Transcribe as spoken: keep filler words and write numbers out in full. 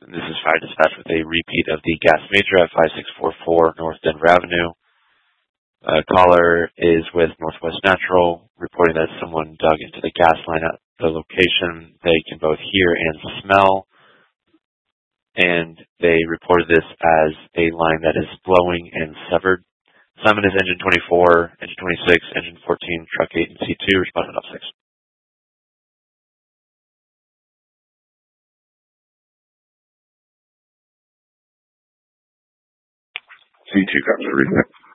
And this is fire dispatch with a repeat of the gas major at five six four four North Denver Avenue. Uh, caller is with Northwest Natural, reporting that someone dug into the gas line at the location. They can both hear and smell, and they reported this as a line that is blowing and severed. Simon is engine twenty-four, engine twenty-six, engine fourteen, truck eight, and C two, responded up six. C two comes to reconnect.